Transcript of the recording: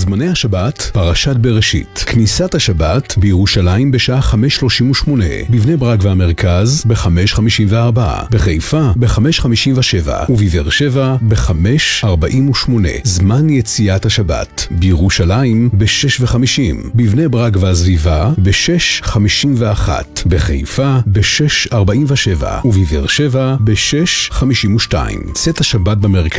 זמני השבת, פרשת בראשית. כניסת השבת בירושלים בשעה 5:38, בבני ברק והמרכז ב-5:54, בחיפה ב-5:57 ובבאר שבע ב-5:48. זמן יציאת השבת. בירושלים ב-6:50, בבני ברק והסביבה ב-6:51, בחיפה ב-6:47 ובבאר שבע ב-6:52. צאת השבת במרכז